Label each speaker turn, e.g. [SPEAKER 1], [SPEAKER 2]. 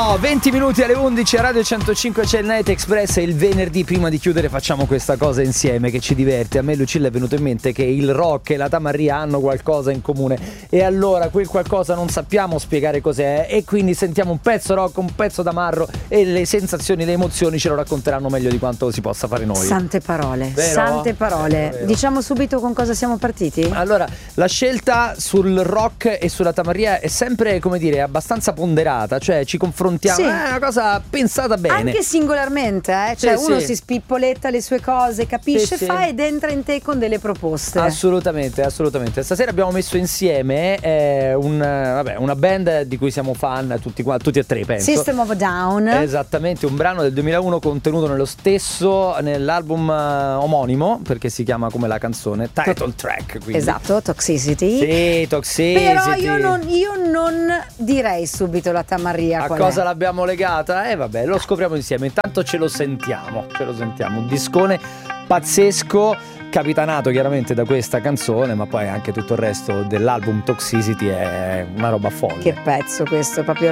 [SPEAKER 1] No, 20 minuti alle 11 a Radio 105 c'è il Night Express e il venerdì prima di chiudere facciamo questa cosa insieme che ci diverte. A me, Lucilla, è venuto in mente che il rock e la Tamarria hanno qualcosa in comune e allora quel qualcosa non sappiamo spiegare cos'è e quindi sentiamo un pezzo rock, un pezzo tamarro e le sensazioni, le emozioni ce lo racconteranno meglio di quanto si possa fare noi.
[SPEAKER 2] Sante parole,
[SPEAKER 1] vero?
[SPEAKER 2] Sante parole.
[SPEAKER 1] Vero.
[SPEAKER 2] Diciamo subito con cosa siamo partiti?
[SPEAKER 1] Allora, la scelta sul rock e sulla Tamarria è sempre, come dire, abbastanza ponderata, cioè ci confrontiamo,
[SPEAKER 2] Sì.
[SPEAKER 1] È una cosa pensata bene.
[SPEAKER 2] Anche singolarmente, cioè
[SPEAKER 1] Sì,
[SPEAKER 2] uno
[SPEAKER 1] sì.
[SPEAKER 2] si spippoletta le sue cose, capisce,
[SPEAKER 1] Sì, sì.
[SPEAKER 2] fa ed entra in te con delle proposte.
[SPEAKER 1] Assolutamente, assolutamente. Stasera abbiamo messo insieme una band di cui siamo fan tutti e tre, penso.
[SPEAKER 2] System of a Down.
[SPEAKER 1] Esattamente, un brano del 2001 contenuto nell'album omonimo, perché si chiama come la canzone, title track. Quindi.
[SPEAKER 2] Esatto, Toxicity.
[SPEAKER 1] Sì, Toxicity.
[SPEAKER 2] Però io non direi subito la Tamarria.
[SPEAKER 1] A cosa l'abbiamo legata? Vabbè, lo scopriamo insieme. Intanto ce lo sentiamo. Un discone pazzesco, capitanato chiaramente da questa canzone, ma poi anche tutto il resto dell'album Toxicity è una roba folle.
[SPEAKER 2] Che pezzo questo, proprio